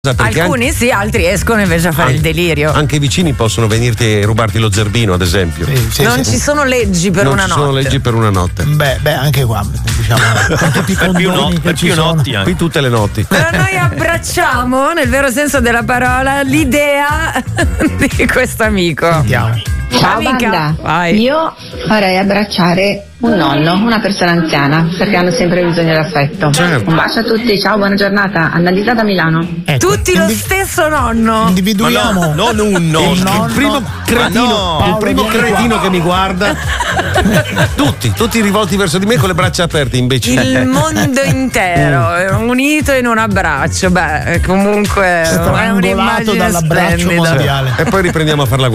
Alcuni sì, altri escono invece a fare il delirio. Anche i vicini possono venirti e rubarti lo zerbino, ad esempio. Non ci sono leggi per una notte. Non ci sono leggi per una notte. Beh, anche qua, diciamo, con tutti i condoni che ci sono. Qui tutte le notti. Però noi abbracciamo, nel vero senso della parola, l'idea di questo amico. Sentiamo. Ciao Amica, banda, vai. io farei abbracciare un nonno, una persona anziana, perché hanno sempre bisogno d'affetto. Certo. Un bacio a tutti, ciao, buona giornata. Annalisa da Milano. Ecco, Tutti lo stesso nonno. individuiamo Non un nonno. Il primo cretino, il primo cretino che mi guarda. Tutti rivolti verso di me con le braccia aperte, imbecille. Il mondo intero è unito in un abbraccio. Beh, comunque è strangolato un'immagine dall'abbraccio splendida. mondiale. E poi riprendiamo a farla